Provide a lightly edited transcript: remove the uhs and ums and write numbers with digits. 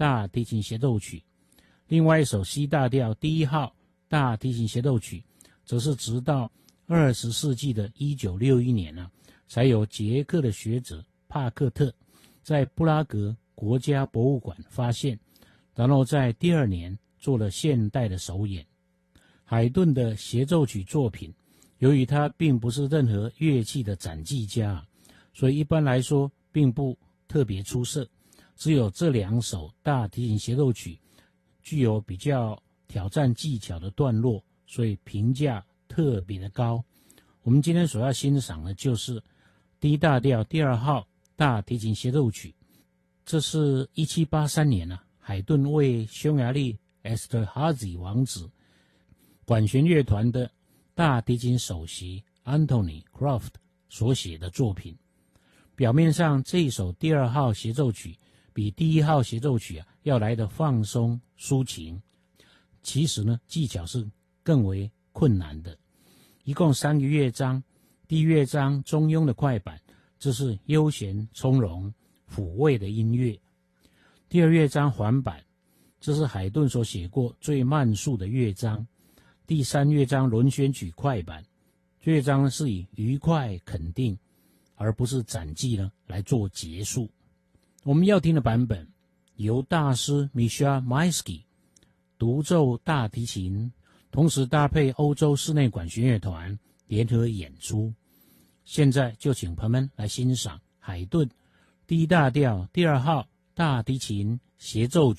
大提琴协奏曲。另外一首 C 大调第1号大提琴协奏曲，则是直到20世纪的1961年才由捷克的学者帕克特在布拉格国家博物馆发现，然后在第2年做了现代的首演。海顿的协奏曲作品，由于他并不是任何乐器的展技家，所以一般来说并不特别出色，只有这2首大提琴协奏曲具有比较挑战技巧的段落，所以评价特别的高。我们今天所要欣赏的就是 D 大调第2号大提琴协奏曲。这是1783年海顿为匈牙利 Esterházy 王子管弦乐团的大提琴首席 Anthony Croft 所写的作品。表面上这一首第2号协奏曲比第1号协奏曲要来得放松抒情，其实呢技巧是更为困难的。一共3个乐章，第一乐章中庸的快板，这是悠闲从容抚慰的音乐。第2乐章缓板，这是海顿所写过最慢速的乐章。第3乐章轮旋曲快板，乐章是以愉快肯定而不是展技来做结束。我们要听的版本由大师 Misha Maisky 独奏大提琴，同时搭配欧洲室内管弦乐团联合演出。现在就请朋友们来欣赏海顿 D 大调第2号大提琴协奏曲。